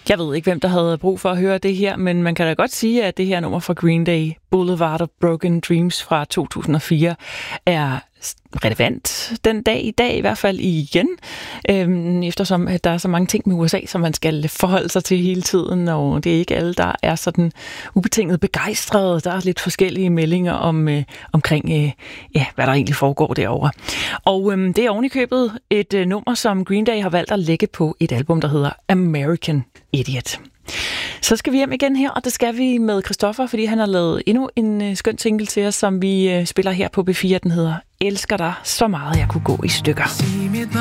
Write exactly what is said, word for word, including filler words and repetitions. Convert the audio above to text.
Jeg ved ikke, hvem der havde brug for at høre det her, men man kan da godt sige, at det her nummer fra Green Day, Boulevard of Broken Dreams fra to tusind og fire, er relevant den dag i dag, i hvert fald igen, øhm, eftersom at der er så mange ting med U S A, som man skal forholde sig til hele tiden, og det er ikke alle, der er sådan ubetinget begejstrede. Der er lidt forskellige meldinger om øh, omkring, øh, ja, hvad der egentlig foregår derovre. Og øhm, det er ovenikøbet et øh, nummer, som Green Day har valgt at lægge på et album, der hedder American Idiot. Så skal vi hjem igen her, og det skal vi med Christoffer, fordi han har lavet endnu en øh, skøn single til os, som vi øh, spiller her på B fire. Den hedder Elsker dig så meget, jeg kunne gå i stykker.